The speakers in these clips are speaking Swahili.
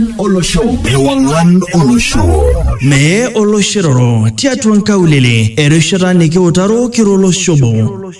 Ewangan Olosho. Me Oloshiro, Tiatuan Kaulele, Erishara Nikiotaro Kiroloshobo.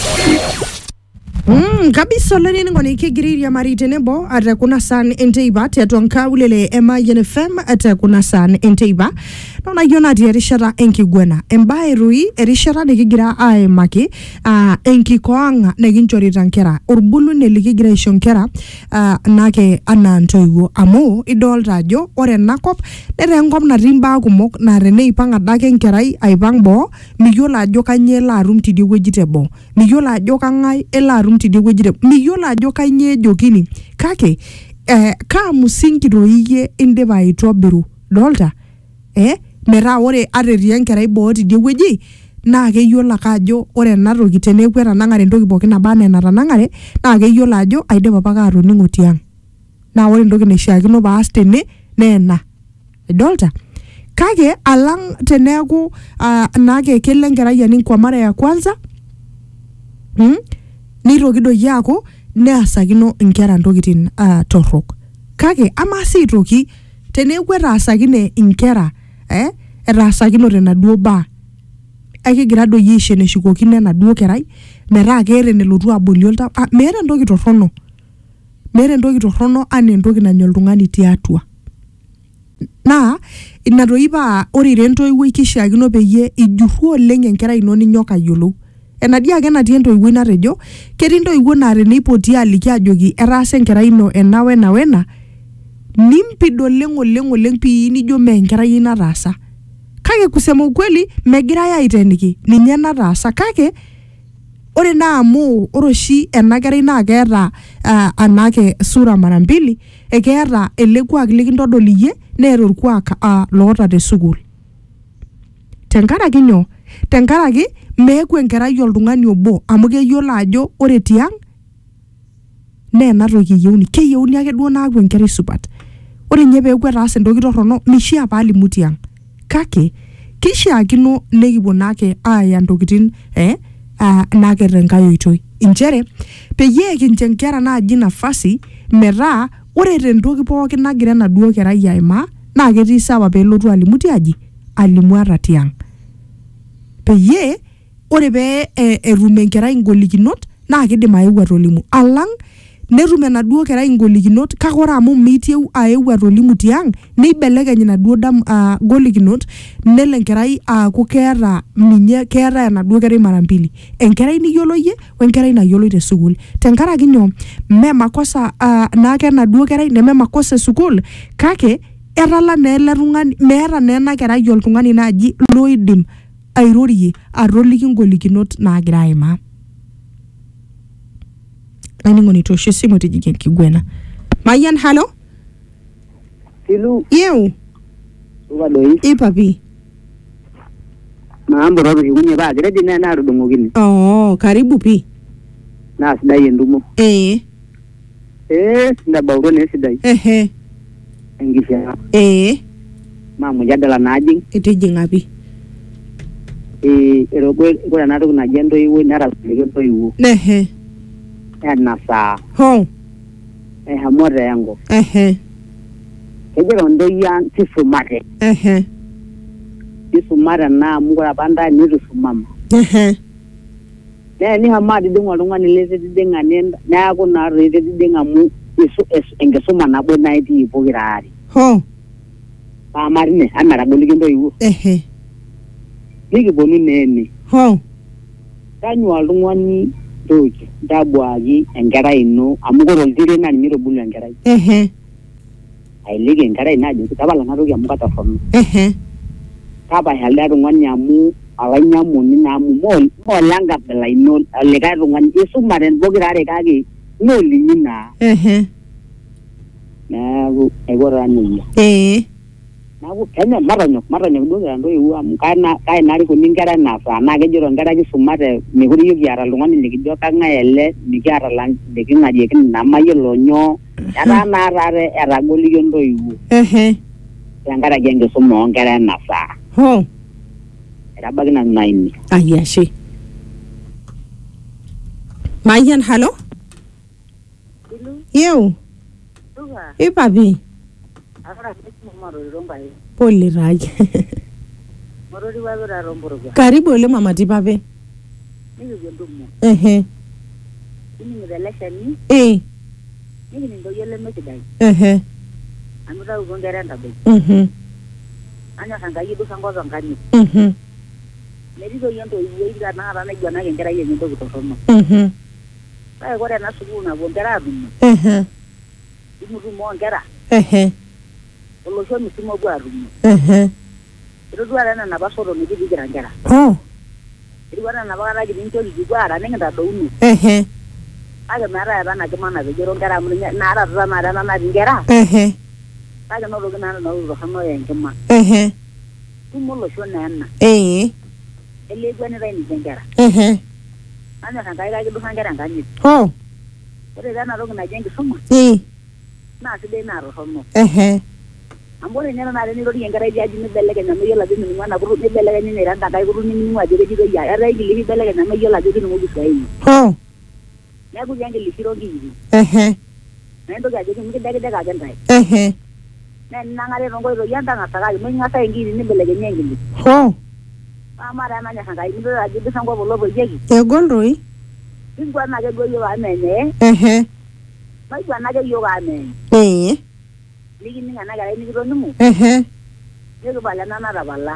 Kabisa leni ngoni kigiri ya maritenebo ata kuna san enteiba tiatuan kaulele ema yenefem ata kuna san enteiba na unaiona di erishara enkigwena embae rui erishara nikigira aemaki enkikoanga nekinchorita nkera orbulu nelikigira isho nkera nake ana ntoiwo amu idolta ajo ore enakop nere enkop natii mbaa kumok na rene ipang adake nkerai aipang boo miyiolo ajo kanyio elo arum tidie wueji teboo miyiolo ajo kang'ae elo arum tidie wueji teboo miyiolo ajo kanyio ejokini kake kaa musingi roiyie indipa aitobiru dolta metaa ore aterie enkerai boo tidie wueji naa keyiolo ake ajo ore ena toki teneeku etanang'are entoki pookin naba enaa enatanang'are naa keyiolo ajo aidipa apake atoning'o tiang' naa ore entoki naishiakino paas tene naa ena idolta kake alang teneeku naake kelo enkerai aning kwa mara ya kwanza nitoki doi aaku neasakino inkera ntokitin torrok kake ama sii toki teneeku etaasakine inkera etaasakinote enaduo baa ekigira doi aisho neshukokino enaduo kerai metaa keeta enelotu abolie oltau meeta entoki torrono anaa entoki nanya oltung'ani tiatua naa ina toi paa ore entoiwuoi kishiakino peyie ijurru oleng enkerai ino ninyok ayiolou enadia ake natii entoiwuoi natejo ketii entoiwuo naa teneipoti aliki ajoki etaasa enkerai ino ena wena nimpid oleng pii nijo mee enkerai ino nataasa kake kusema ukweli megirai aiteniki ninye nataasa kake ore naa amu ore oshi ena kerai naa keeta anake sura mara mbili ekeeta ele kuak likintodol iyie neeta orkuak loota te sukuul tenkaraki meeku enkerai oltung'ani obo amu keyiolo ajo ore tiang' naa ena toki keyieuni ake duo naaku enkerai supat ore nye peeku etaasa entoki torrono mishia paalimu tiang' kake kishiakino nekipuo naake aaya ntokitin naake tenkae oitoi inchere peyie kincho nkera naaji nafasi metaa ore tentoki pookin nagira enaduo kerai aimaa naa ketii sawa peelotu alimu tiaji alimu ata tiang' peyie ore pee etum enkerai ngolikinot naa kidim aeu atolimu alang netum enaduo kerai ngolikinot kake ore amu mitieu aeu atolimu tiang' neibelekeny enaduo golikinot nelo enkerai aaku keeta enaduo kerai mara mbili enkerai niyiolo yie wenkerai nayioloi te sukuul tenkaraki nyoo mee makosa naake enaduo kerai neme makosa sukuul kake etala naa ele tung'ani meeta naa ena kerai oltung'ani naaji loidim airorie atoliki ngolikinot naagira aimaa Aining'oni tosho simu tijike kigwena. Mayan, halo? Silu. Yeu. Wadoi. Papi. Mambo robo kikunye ba, gredi na narudungogini. Oh, karibu pi. Na sidai endumo. Sinda bauro ne sidai. Engisha. Mamu jadala najing. Itijinga pi. Erogwe kwa narugu na jendo iwe nara kuligeto iwe. Ena saa hamore yangu kejero ndo ya tisumare tisumare na mugora banda ni tusumama ni hamadi dingwa lungani leze dinga nenda na ko na reze dinga mu isu engesuma na bo na iti bogirari pa marine amara boligendo iwo nigi bonu nene kanyu alungani toki dabwaji enkerai ino amu kore oltire naa ninye oitubulu enkerai ailiki enkerai najo tapala ena toki amu katorrono tapasha elde tung'ani amu olainyamuni naa amu molenkabila ino likae tung'ani isumate pokirare kake noolinyi naa neeku aiko taa nejia neeku kenya matonyok duo kira ntoiwuo amu kae narikoni nkera ena saa naa kejito nkera kisumate mekure yiok kiata oltung'ani likijo kang'ae ele mikiata liking'arieki namayiolo nyoo etaa naa taate etagolikio ntoiwuo tenkaraki enkisuma oonkera ena saa etabaiki nanu naa ine ayashe Mayan, halo? Yeu. Papi. Pole Raj. Karibu ole mama Tipape. Eh. Aga mara bana kemana bejero ngara munya nara rama rama na ngara aga no logo na no lo hamo yen kema tumulo shona na ele gwana rai ni ngara ana kan kai ga du ngara ngani ore dana logo na jengi suma na side na ro homo ambole nyana na ni ro di ngara jaji ni belle ga na me yola ni wana buru ni belle ga ni randa kai buru ni ni wa jere jiro ya rai gi li belle ga na me yola jere ni mo disai Naku jange lisiro gigi. Nendo gaje ni mkidage daga gandai. Na nangare rongo ro yanda ngata mo ngata ngiri ni belege nyengili. Amara manya sanga indo aje bisango bolobo jegi. Gondroi. Ingwa na ge goyo amene. Mai gwa na ge yo amene. Ligi ni ngana gare ni ro numu. Yego bala na na bala.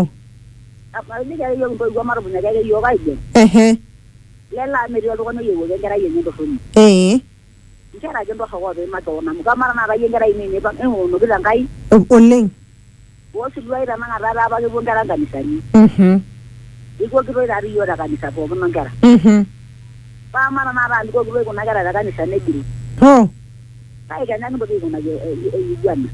Apa ni gare yo ngo gwa maro bunya gare yo ga ide. Lela meri yo kono yewo ngara yenye ndo funi ngara jendo hawo be ma to na mukamara na ga ngara ine ne ba no bila ngai oleng wo silwaira na ngara ba ge bondaraganisani iko kiro ira ri yo da kanisa bo mo ngara ba mara na ra liko kiro ko na ngara da kanisa ne biri kai ga nanu bo ko na ye yana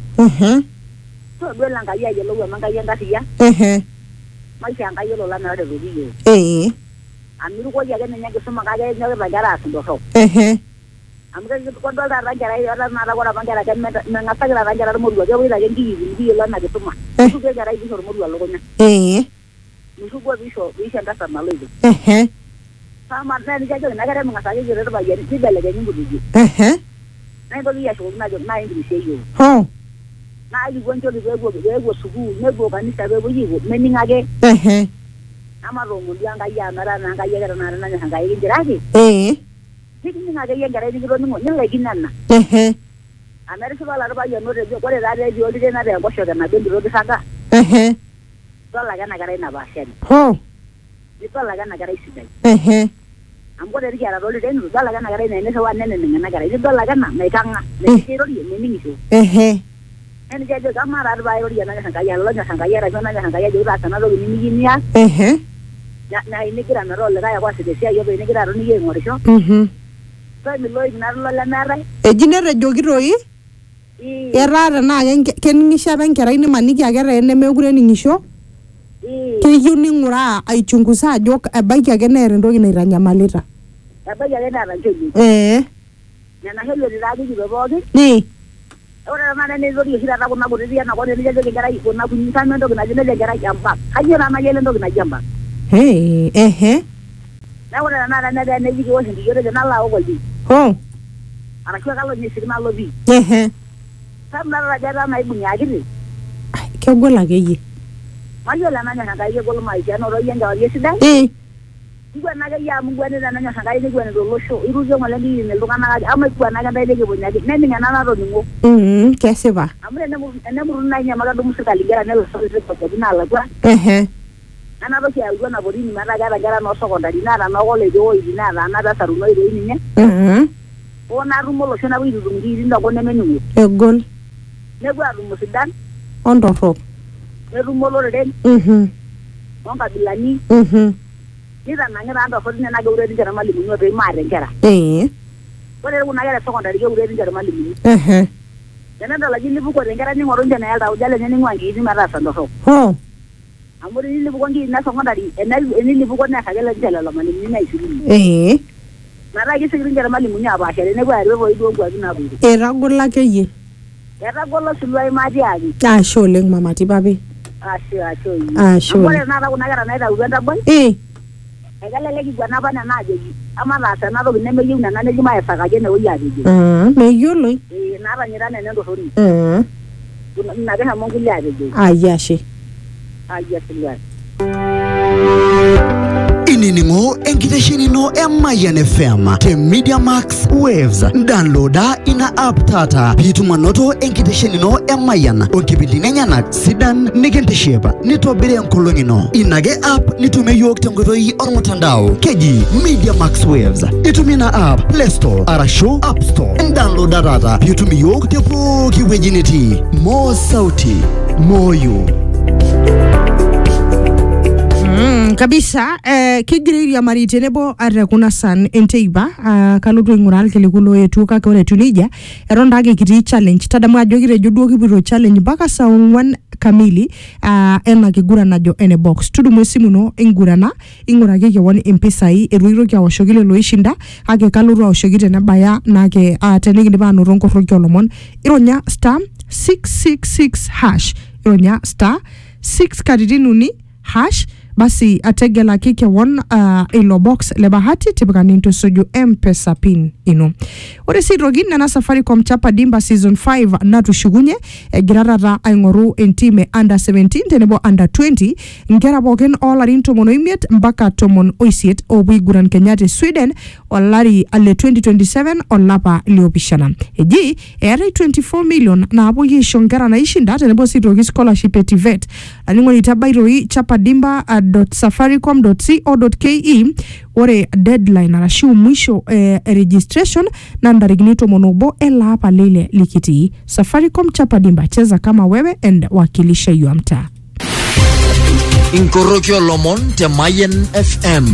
to do la ngai ya lo wa manga yanga siya mai shanga yo lo la na de biyo Amiru ko yaga nanya kesuma kaga nyaga bagara asundo ho amga ko do da rajara yo na na ko bagara kan na ngata gara rajara mo do yo ila ngi ndi yo na kesuma ku ke gara yi hor mo do lo nya musu ko bi shanda sa malo sama na ni jaga na gara mo ngata ge ro ba yeri ti bele ge ngu di na do ya sho na jo na indi se yo na ali gonjo di go sugu ne go kanisa be bo yi go meni ngage Amaro mundi anga ya mara na anga yega na na anga yega jiragi Tiki nga yega ngara ni ro ni le ginana Amere so bala ba yo no de ko re da de yo de na de ko shoga na de ro de sanga Dola ga na gara na ba shen Ni dola ga na gara isidai Am ko de ri ara ro de no dola ga na gara ne so wa ne na gara ni dola ga na me kanga ne ti ro ri ne ni so En jaje ga mara ba yo ri na anga ya lo na anga ya ra na anga ya jo ra sana ro ni ni ya na ini kira na role ga ya kwa side sia yo be ni kira ro ni ye ngori sho so mi lo na lo la na ra jinere jogiroi erara na keningisha benkera ini maniki agera ene mekure ningisho keyieu ning'uraa aichunguza ajo ebaiki ake neeta entoki naitanyamalita ebaiki ake neeta nchoni nena helo niraaji pookin ore na ne zori hira ta kuna kutiti yana kwa nini jaje ngara kuna kunyita ndo kuna jine ngara jamba kaje na yele ndo kuna jamba na ore na ne jiki wo hindi yore na la ogoli ana kwa kalo ni sigma lobi sabna raja na ibunya agiri kegol akeyie mayola nanya nanga yegol mai jano ro yenga wa yesida igwa naga ya mungu ane nanya nanga yene gwa ndo losho irujo ngala ni ne lugana ga ama igwa naga ndai lege bonya ne ninga nana ro ningo kese ba amre ne muru nanya maga do musika ligera ne lo so ko dina la gwa ana ro ya gwa na borini mara gara no so konda dinara no gole jo dinara na da saru no ire ni nye ona rumo lo shona wiru ngiri ndo ko ne menyu egol ne gwa rumo sidan ondoro rumo lo reden onga bilani Nira nangera ando fodine na gaure ndi jara mali munyo be mare ngera wale kuna ngera secondary gaure ndi jara mali munyo yana dala jini buko ngera ni ngoro njana yalda ujale nyani ngwangi ni mara sando ho amuri ni buko ngi na secondary ni buko na kagela njala la mali munyo na isiri mara gi sigiri njara mali munyo aba shere ne gwa rebo ido gwa na bu eragola keye eragola sulwai maji agi sholeng mama Tipape asho amore na kuna ngera na ida uenda boy Egalele ki gwana bana na jeji ama la sana ro ne meyu na ne jima ya saka je ne oya jeji me yolo na ba nyira ne ndo hori na ga hamu kulia de ayashe ayatulwa Iningo enkitesheni no Mayan FM te Media Max Waves downloada ina app tata pitumanoto enkitesheni no Mayan onkibindi nenyana sidan nikentesheba nitobire nkolongi no inage app nitume yok tengotoi ormutandao keji Media Max Waves itumina app Play Store arasho App Store downloada data pitumi yok tepo kiwejiniti mo sauti moyo kabisa kigiri ya marite nebo are kuna san enteiba kalutu ngural kelikulo yetu ka kore tunija eronda ge kiti challenge tadamu ajogire joduo kibiro challenge baka saa 1 kamili ena kigura najo ene box tudu mwesimu no ingurana ingurage ke woni empesai eruiro kya washogile loishinda ake kaluru washogite nabaya nake tenigi dibano ronko rokyo lomon ironya star 666 hash ironya star 6 kadidinuni hash basi ategela kike won ilo box le bahati tipikani into soju M-Pesa pin ino ore si rogin na Safaricom chapa dimba season 5 na tushugunye girarara aingoru entime under 17 tenebo under 20 ngera boken all arinto mono imiet mpaka tomon oisiet obiguran Kenyate Sweden olari ale 2027 olapa liopishana eji ere 24 million na abo yishongera na ishinda tenebo si rogi scholarship etivet aningo itabairoi chapa dimba .safaricom.co.ke ore deadline arashu mwisho registration na ndarignito monobo ela hapa lile likiti Safaricom chapadimba cheza kama wewe and wakilisha yuamta Inkorokyo Lomon te Mayan FM